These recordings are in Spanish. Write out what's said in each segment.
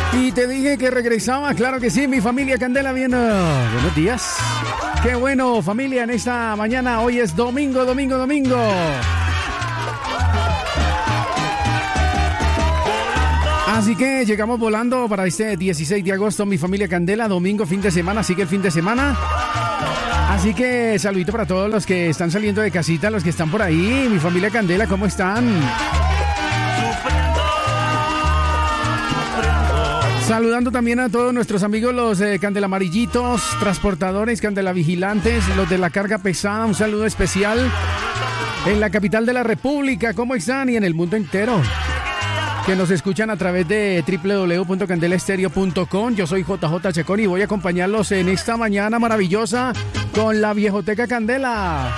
Y te dije que regresaba, claro que sí, mi familia Candela, bien, buenos días. Qué bueno, familia, en esta mañana, hoy es domingo. Así que llegamos volando para este 16 de agosto, mi familia Candela, domingo, fin de semana, sigue el fin de semana. Así que saludito para todos los que están saliendo de casita, los que están por ahí, mi familia Candela, ¿cómo están? Saludando también a todos nuestros amigos, los candelamarillitos, transportadores, candelavigilantes, los de la carga pesada, un saludo especial en la capital de la República, ¿cómo están? Y en el mundo entero, que nos escuchan a través de www.candelaestereo.com. Yo soy JJ Chacón y voy a acompañarlos en esta mañana maravillosa con la Viejoteca Candela.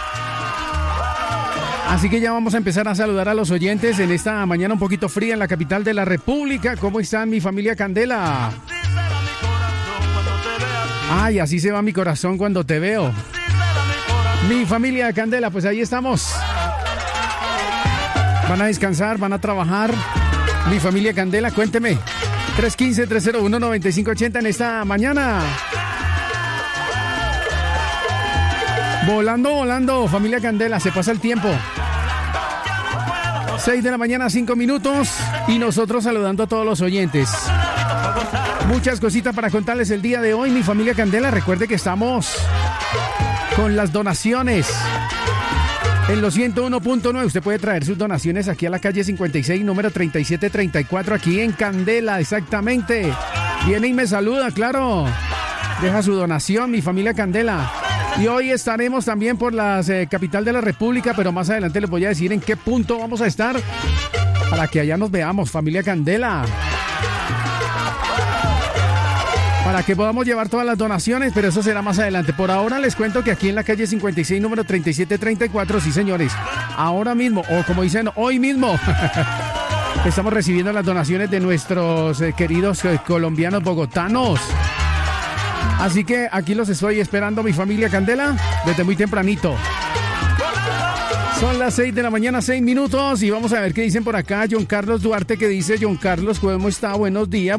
Así que ya vamos a empezar a saludar a los oyentes en esta mañana un poquito fría en la capital de la República. ¿Cómo están, mi familia Candela? Ay, así se va mi corazón cuando te veo. Mi familia Candela, pues ahí estamos. Van a descansar, van a trabajar. Mi familia Candela, cuénteme. 315-301-9580 en esta mañana. Volando, familia Candela, se pasa el tiempo. 6 de la mañana, 5 minutos. Y nosotros saludando a todos los oyentes. Muchas cositas para contarles el día de hoy, mi familia Candela. Recuerde que estamos con las donaciones. En los 101.9 usted puede traer sus donaciones aquí a la calle 56, número 3734, aquí en Candela, exactamente. Viene y me saluda, claro. Deja su donación, mi familia Candela. Y hoy estaremos también por la capital de la República, pero más adelante les voy a decir en qué punto vamos a estar para que allá nos veamos, familia Candela. Para que podamos llevar todas las donaciones, pero eso será más adelante. Por ahora les cuento que aquí en la calle 56, número 3734, sí señores, ahora mismo, o como dicen, hoy mismo, estamos recibiendo las donaciones de nuestros queridos colombianos bogotanos. Así que aquí los estoy esperando, mi familia Candela, desde muy tempranito. Son las 6 de la mañana, 6 minutos, y vamos a ver qué dicen por acá. John Carlos Duarte, que dice, John Carlos, ¿cómo está? Buenos días.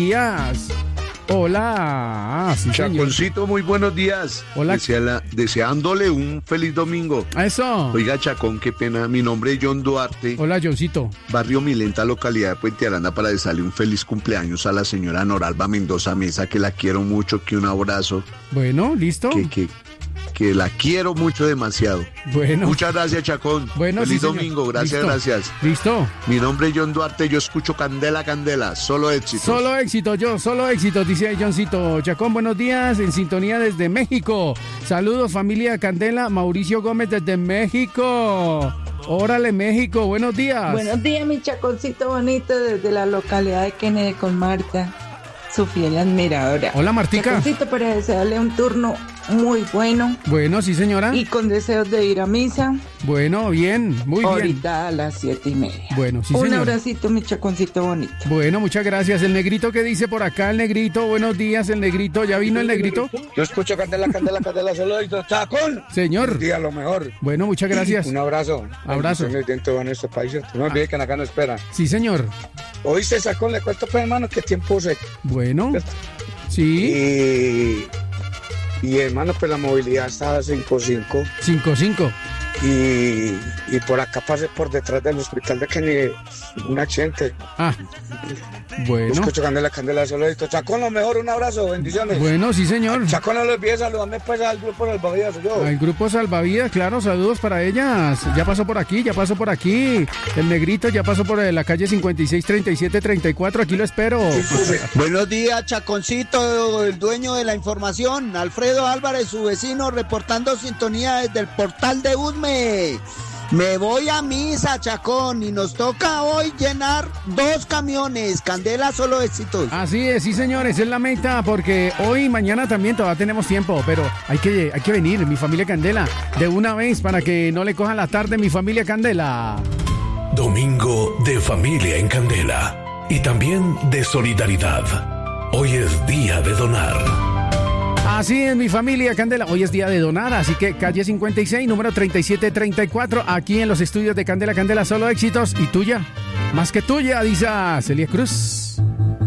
Hola. Sí, Chaconcito, muy buenos días. Hola. Deseándole un feliz domingo. A eso. Oiga, Chacón, qué pena. Mi nombre es John Duarte. Hola, Johncito. Barrio Milenta, localidad de Puente Aranda, para desearle un feliz cumpleaños a la señora Noralba Mendoza Mesa, que la quiero mucho, que un abrazo. Bueno, listo. Que la quiero mucho, demasiado. Bueno. Muchas gracias, Chacón. Bueno, feliz sí, domingo, gracias, listo. gracias. Listo. Mi nombre es John Duarte, yo escucho Candela, solo éxitos. Solo éxitos, dice ahí Johncito. Chacón, buenos días, en sintonía desde México. Saludos, familia Candela. Mauricio Gómez desde México. Órale, México, buenos días. Buenos días, mi Chaconcito bonito, desde la localidad de Kennedy con Marta, su fiel admiradora. Hola, Martica. Chaconcito, para desearle un turno muy bueno. Bueno, sí, señora. Y con deseos de ir a misa. Bueno, bien, muy bien. Ahorita a las 7:30. Bueno, sí, un señora. abracito, mi Chaconcito bonito. Bueno, muchas gracias. El negrito, ¿qué dice por acá? El negrito, buenos días, el negrito. ¿Ya vino el negrito? Yo escucho Candela, solo éxitos. Chacón. Señor. Un día, lo mejor. Bueno, muchas gracias. Un abrazo. Abrazo. Dentro de nuestro país. No olvides que acá no espera. Sí, señor. Hoy se sacó, le cuento pues, hermano, que tiempo se... Bueno. Sí. Y hermano, pues la movilidad estaba 5-5. 5-5. Y por acá pasé por detrás del hospital de Kennedy, un accidente. Ah, bueno. Escucho Candela, solo esto. Chacón, lo mejor, un abrazo, bendiciones. Bueno, sí, señor. Chacón, no lo olvides, saludame pues al grupo Salvavidas. El grupo Salvavidas, claro, saludos para ellas. Ya pasó por aquí. El negrito ya pasó por la calle 56, 37, 34. Aquí lo espero. Buenos días, Chaconcito, el dueño de la información. Alfredo Álvarez, su vecino, reportando sintonía desde el portal de Usme. Me voy a misa, Chacón, y nos toca hoy llenar 2 camiones. Candela, solo éxitos. Así es, sí, señores, es la meta, porque hoy y mañana también todavía tenemos tiempo, pero hay que venir, mi familia Candela, de una vez para que no le cojan la tarde, mi familia Candela. Domingo de familia en Candela y también de solidaridad. Hoy es día de donar. Así es, mi familia Candela. Hoy es día de donar, así que calle 56, número 3734, aquí en los estudios de Candela, solo éxitos. ¿Y tuya? Más que tuya, dice Celia Cruz.